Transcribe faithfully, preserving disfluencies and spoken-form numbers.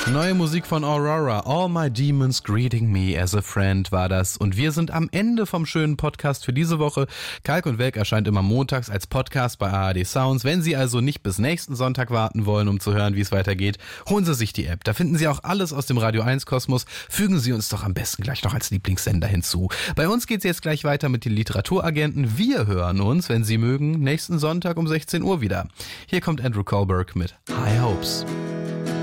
Neue Musik von Aurora. All My Demons Greeting Me as a Friend war das. Und wir sind am Ende vom schönen Podcast für diese Woche. Kalk und Welk erscheint immer montags als Podcast bei A R D Sounds. Wenn Sie also nicht bis nächsten Sonntag warten wollen, um zu hören, wie es weitergeht, holen Sie sich die App. Da finden Sie auch alles aus dem Radio eins Kosmos. Fügen Sie uns doch am besten gleich noch als Lieblingssender hinzu. Bei uns geht's jetzt gleich weiter mit den Literaturagenten. Wir hören uns, wenn Sie mögen, nächsten Sonntag um sechzehn Uhr wieder. Hier kommt Andrew Kohlberg mit High Hopes.